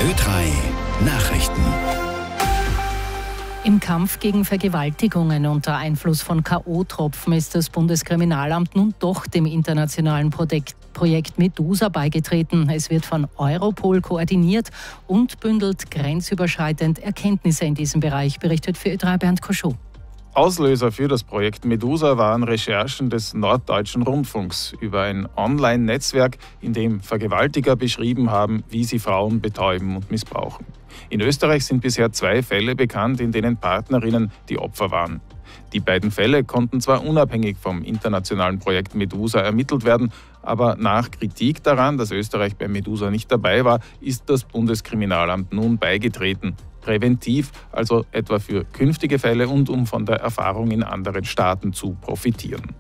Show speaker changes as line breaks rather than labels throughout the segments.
Ö3 Nachrichten.
Im Kampf gegen Vergewaltigungen unter Einfluss von K.O.-Tropfen ist das Bundeskriminalamt nun doch dem internationalen Projekt Medusa beigetreten. Es wird von Europol koordiniert und bündelt grenzüberschreitend Erkenntnisse in diesem Bereich, berichtet für Ö3 Bernd Koschou.
Auslöser für das Projekt Medusa waren Recherchen des Norddeutschen Rundfunks über ein Online-Netzwerk, in dem Vergewaltiger beschrieben haben, wie sie Frauen betäuben und missbrauchen. In Österreich sind bisher 2 Fälle bekannt, in denen Partnerinnen die Opfer waren. Die beiden Fälle konnten zwar unabhängig vom internationalen Projekt Medusa ermittelt werden, aber nach Kritik daran, dass Österreich bei Medusa nicht dabei war, ist das Bundeskriminalamt nun beigetreten. Präventiv, also etwa für künftige Fälle und um von der Erfahrung in anderen Staaten zu profitieren.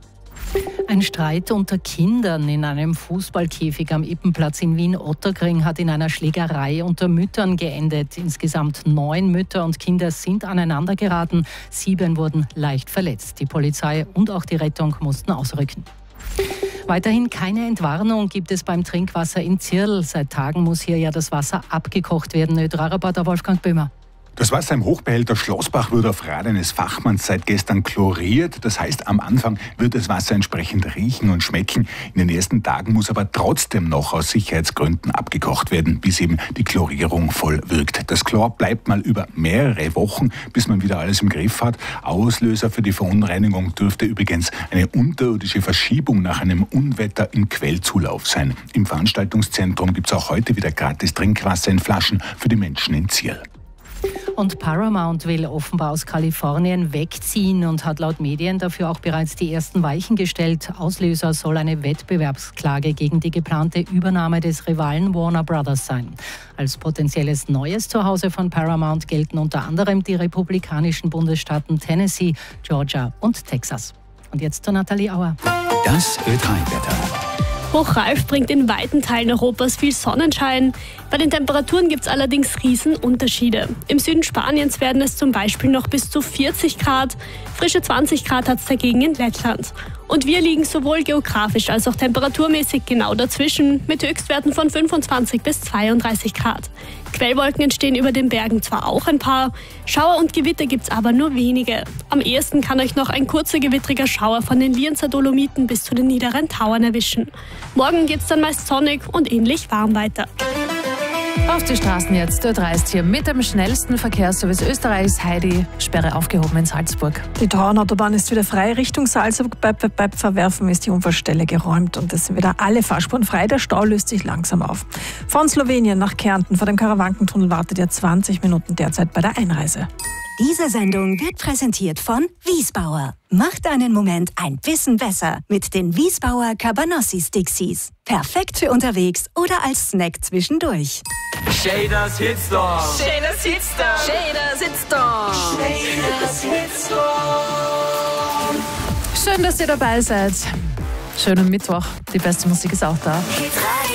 Ein Streit unter Kindern in einem Fußballkäfig am Ippenplatz in Wien-Otterkring hat in einer Schlägerei unter Müttern geendet. Insgesamt 9 Mütter und Kinder sind aneinandergeraten. 7 wurden leicht verletzt. Die Polizei und auch die Rettung mussten ausrücken. Weiterhin keine Entwarnung gibt es beim Trinkwasser in Zirl. Seit Tagen muss hier ja das Wasser abgekocht werden. Ö3-Reporter Wolfgang Böhmer.
Das Wasser im Hochbehälter Schlossbach wird auf Rat eines Fachmanns seit gestern chloriert. Das heißt, am Anfang wird das Wasser entsprechend riechen und schmecken. In den ersten Tagen muss aber trotzdem noch aus Sicherheitsgründen abgekocht werden, bis eben die Chlorierung voll wirkt. Das Chlor bleibt mal über mehrere Wochen, bis man wieder alles im Griff hat. Auslöser für die Verunreinigung dürfte übrigens eine unterirdische Verschiebung nach einem Unwetter im Quellzulauf sein. Im Veranstaltungszentrum gibt es auch heute wieder gratis Trinkwasser in Flaschen für die Menschen in Zirl.
Und Paramount will offenbar aus Kalifornien wegziehen und hat laut Medien dafür auch bereits die ersten Weichen gestellt. Auslöser soll eine Wettbewerbsklage gegen die geplante Übernahme des Rivalen Warner Brothers sein. Als potenzielles neues Zuhause von Paramount gelten unter anderem die republikanischen Bundesstaaten Tennessee, Georgia und Texas. Und jetzt zu Nathalie Auer.
Das Ö3-Wetter.
Hochreif bringt in weiten Teilen Europas viel Sonnenschein. Bei den Temperaturen gibt es allerdings Riesenunterschiede. Im Süden Spaniens werden es zum Beispiel noch bis zu 40 Grad. Frische 20 Grad hat es dagegen in Lettland. Und wir liegen sowohl geografisch als auch temperaturmäßig genau dazwischen, mit Höchstwerten von 25 bis 32 Grad. Quellwolken entstehen über den Bergen zwar auch ein paar, Schauer und Gewitter gibt es aber nur wenige. Am ehesten kann euch noch ein kurzer gewittriger Schauer von den Lienzer Dolomiten bis zu den niederen Tauern erwischen. Morgen geht es dann meist sonnig und ähnlich warm weiter.
Auf die Straßen jetzt. Ö3 ist hier mit dem schnellsten Verkehrsservice Österreichs. Heidi, Sperre aufgehoben in Salzburg.
Die Tauernautobahn ist wieder frei Richtung Salzburg. Bei Verwerfen ist die Unfallstelle geräumt und es sind wieder alle Fahrspuren frei. Der Stau löst sich langsam auf. Von Slowenien nach Kärnten vor dem Karawankentunnel wartet ihr 20 Minuten derzeit bei der Einreise.
Diese Sendung wird präsentiert von Wiesbauer. Macht einen Moment ein bisschen besser mit den Wiesbauer Cabanossi Stixies. Perfekt für unterwegs oder als Snack zwischendurch.
Shaders Hitstorm.
Shaders Hitstorm. Shaders Hitstorm.
Shaders Hitstorm.
Schön, dass ihr dabei seid. Schönen Mittwoch. Die beste Musik ist auch da.